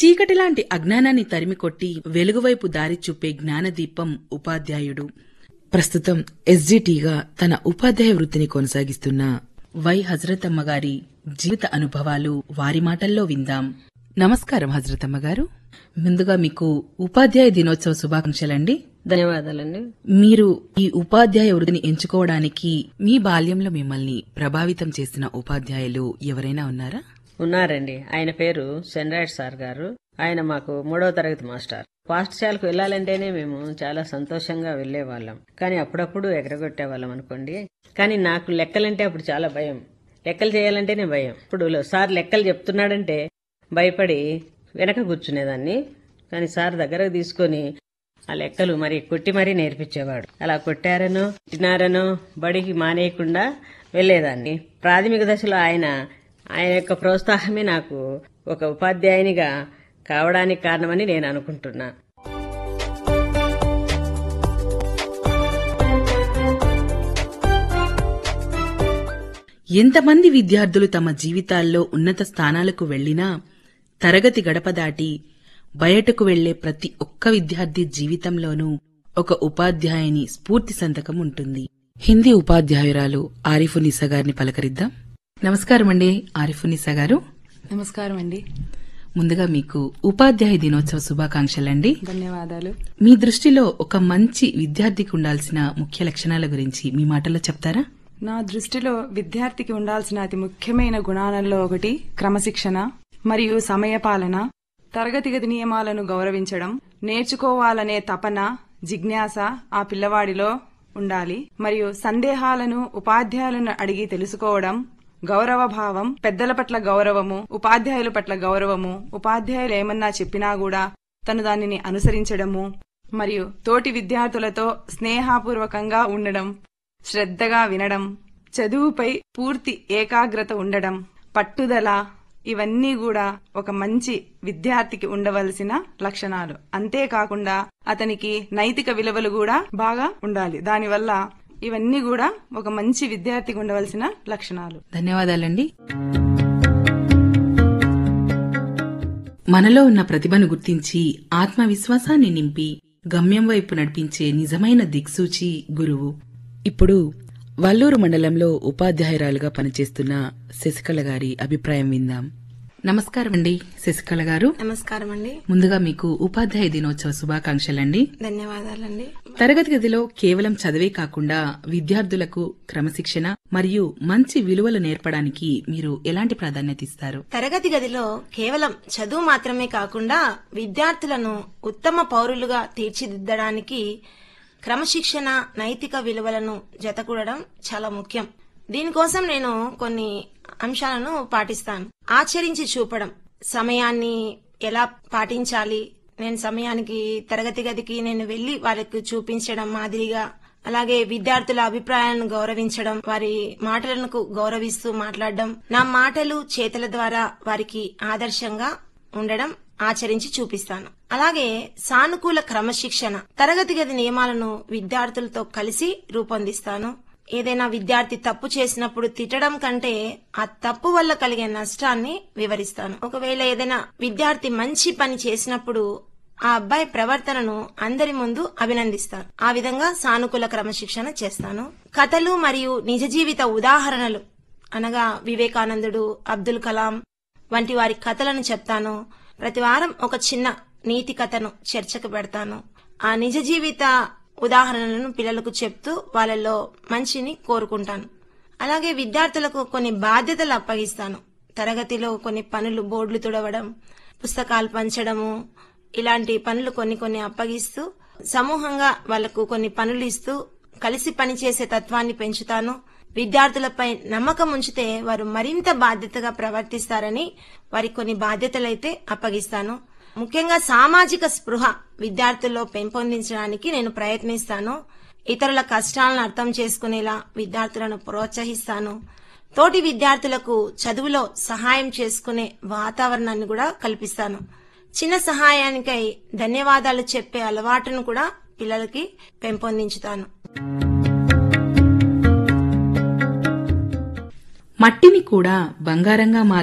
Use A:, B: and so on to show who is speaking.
A: చీకటిలాంటి అజ్ఞానాన్ని తరిమికొట్టి వెలుగువైపు దారి చూపే జ్ఞానదీపం ఉపాధ్యాయుడు. ప్రస్తుతం ఎస్జిటిగా తన ఉపాధ్యాయ వృత్తిని కొనసాగిస్తున్న వై హజరతమ్మ గారి జీవిత అనుభవాలు వారి మాటల్లో విందాం. నమస్కారం హజరతమ్మ గారు. ముందుగా మీకు ఉపాధ్యాయ దినోత్సవ శుభాకాంక్షలండి.
B: ధన్యవాదాలండి.
A: మీరు ఈ ఉపాధ్యాయ వృత్తిని ఎంచుకోవడానికి మీ బాల్యంలో మిమ్మల్ని ప్రభావితం చేసిన ఉపాధ్యాయులు ఎవరైనా ఉన్నారా?
B: ఉన్నారండి. ఆయన పేరు సెన్రాడ్ సార్ గారు. ఆయన మాకు 3వ తరగతి మాస్టర్. పాఠశాలకు వెళ్లాలంటేనే మేము చాలా సంతోషంగా వెళ్లేవాళ్ళం. కానీ అప్పుడప్పుడు ఎగరగొట్టేవాళ్ళం అనుకోండి. కానీ నాకు లెక్కలంటే అప్పుడు చాలా భయం. లెక్కలు చేయాలంటేనే భయం. ఇప్పుడు సార్ లెక్కలు చెప్తున్నాడంటే భయపడి వెనక కూర్చునేదాన్ని. కానీ సార్ దగ్గరకు తీసుకుని ఆ లెక్కలు మరి కొట్టి మరీ నేర్పించేవాడు. అలా కొట్టారనో తిన్నారనో బడికి మానేయకుండా వెళ్లేదాన్ని. ప్రాథమిక దశలో ఆయన యొక్క ప్రోత్సాహమే నాకు ఒక ఉపాధ్యాయునిగా కావడానికి కారణమని నేను అనుకుంటున్నా.
A: ఎంతమంది విద్యార్థులు తమ జీవితాల్లో ఉన్నత స్థానాలకు వెళ్లినా తరగతి గడప దాటి బయటకు వెళ్లే ప్రతి ఒక్క విద్యార్థి జీవితంలోనూ ఒక ఉపాధ్యాయుని స్ఫూర్తి సంతకం ఉంటుంది. హిందీ ఉపాధ్యాయురాలు ఆరిఫునిసా గారిని పలకరిద్దాం. నమస్కారమండి ఆరిఫునిసా గారు.
C: నమస్కారమండి.
A: ముందుగా మీకు ఉపాధ్యాయ దినోత్సవ శుభాకాంక్షలండి.
C: ధన్యవాదాలు.
A: మీ దృష్టిలో ఒక మంచి విద్యార్థికి ఉండాల్సిన ముఖ్య లక్షణాల గురించి మీ మాటల్లో చెప్తారా?
C: నా దృష్టిలో విద్యార్థికి ఉండాల్సిన అతి ముఖ్యమైన గుణాలలో ఒకటి క్రమశిక్షణ మరియు సమయపాలన, తరగతి గది నియమాలను గౌరవించడం, నేర్చుకోవాలనే తపన, జిజ్ఞాస ఆ పిల్లవాడిలో ఉండాలి. మరియు సందేహాలను ఉపాధ్యాయులను అడిగి తెలుసుకోవడం, గౌరవభావం, పెద్దల పట్ల గౌరవము, ఉపాధ్యాయుల పట్ల గౌరవము, ఉపాధ్యాయులు ఏమన్నా చెప్పినా కూడా తను దానిని అనుసరించడము, మరియు తోటి విద్యార్థులతో స్నేహపూర్వకంగా ఉండడం, శ్రద్ధగా వినడం, చదువుపై పూర్తి ఏకాగ్రత ఉండడం, పట్టుదల, ఇవన్నీ కూడా ఒక మంచి విద్యార్థికి ఉండవలసిన లక్షణాలు. అంతేకాకుండా అతనికి నైతిక విలువలు కూడా బాగా ఉండాలి. దానివల్ల ఇవన్నీ కూడా ఒక మంచి విద్యార్థికి ఉండవలసిన లక్షణాలు.
A: ధన్యవాదాలండి. మనలో ఉన్న ప్రతిభను గుర్తించి ఆత్మవిశ్వాసాన్ని నింపి గమ్యం వైపు నడిపించే నిజమైన దిక్సూచి గురువు. ఇప్పుడు వల్లూరు మండలంలో ఉపాధ్యాయురాలుగా పనిచేస్తున్న శశికళ గారి అభిప్రాయం విందాం. నమస్కారమండి శశికళ గారు.
D: నమస్కారమండి.
A: ముందుగా మీకు ఉపాధ్యాయ దినోత్సవ శుభాకాంక్షలండి.
D: ధన్యవాదాలండి.
A: తరగతి గదిలో కేవలం చదివే కాకుండా విద్యార్థులకు క్రమశిక్షణ మరియు మంచి విలువలు నేర్పడానికి మీరు ఎలాంటి ప్రాధాన్యత ఇస్తారు?
D: తరగతి గదిలో కేవలం చదువు మాత్రమే కాకుండా విద్యార్థులను ఉత్తమ పౌరులుగా తీర్చిదిద్దడానికి క్రమశిక్షణ, నైతిక విలువలను జతకూడడం చాలా ముఖ్యం. దీనికోసం నేను కొన్ని అంశాలను పాటిస్తాను. ఆచరించి చూపడం, సమయాన్ని ఎలా పాటించాలి, నేను సమయానికి తరగతి గదికి నేను వెళ్లి వాళ్ళకి చూపించడం మాదిరిగా, అలాగే విద్యార్థుల అభిప్రాయాలను గౌరవించడం, వారి మాటలకు గౌరవిస్తూ మాట్లాడడం, నా మాటలు చేతల ద్వారా వారికి ఆదర్శంగా ఉండడం ఆచరించి చూపిస్తాను. అలాగే సానుకూల క్రమశిక్షణ, తరగతి గది నియమాలను విద్యార్థులతో కలిసి రూపొందిస్తాను. ఏదైనా విద్యార్థి తప్పు చేసినప్పుడు తిట్టడం కంటే ఆ తప్పు వల్ల కలిగే నష్టాన్ని వివరిస్తాను. ఒకవేళ ఏదైనా విద్యార్థి మంచి పని చేసినప్పుడు ఆ అబ్బాయి ప్రవర్తనను అందరి ముందు అభినందిస్తాను. ఆ విధంగా సానుకూల క్రమశిక్షణ చేస్తాను. కథలు మరియు నిజ జీవిత ఉదాహరణలు అనగా వివేకానందుడు, అబ్దుల్ కలాం వంటి వారి కథలను చెప్తాను. ప్రతి వారం ఒక చిన్న నీతి కథను చర్చకు పెడతాను. ఆ నిజ జీవిత ఉదాహరణలను పిల్లలకు చెప్తూ వాళ్ళలో మంచిని కోరుకుంటాను. అలాగే విద్యార్థులకు కొన్ని బాధ్యతలు అప్పగిస్తాను. తరగతిలో కొన్ని పనులు, బోర్డులు తుడవడం, పుస్తకాలు పంచడము, ఇలాంటి పనులు కొన్ని అప్పగిస్తూ సమూహంగా వాళ్లకు కొన్ని పనులు ఇస్తూ కలిసి పనిచేసే తత్వాన్ని పెంచుతాను. విద్యార్థులపై నమ్మకం ఉంచితే వారు మరింత బాధ్యతగా ప్రవర్తిస్తారని వారికి కొన్ని బాధ్యతలైతే అప్పగిస్తాను. ముఖ్యంగా సామాజిక స్పృహ విద్యార్థుల్లో పెంపొందించడానికి నేను ప్రయత్నిస్తాను. ఇతరుల కష్టాలను అర్థం చేసుకునేలా విద్యార్థులను ప్రోత్సహిస్తాను. తోటి విద్యార్థులకు చదువులో సహాయం చేసుకునే వాతావరణాన్ని కూడా కల్పిస్తాను. చిన్న సహాయానికై ధన్యవాదాలు చెప్పే అలవాటును కూడా పిల్లలకి పెంపొందించుతాను.
A: మట్టిని కూడా బంగారంగా